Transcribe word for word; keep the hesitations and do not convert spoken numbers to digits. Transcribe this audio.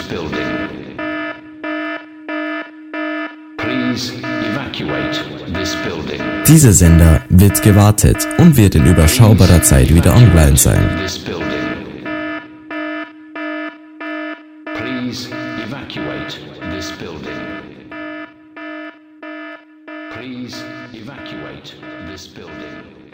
building. Please evacuate this building. Dieser Sender wird gewartet und wird in überschaubarer Zeit wieder online sein. This building. Please evacuate this building. Please evacuate this building.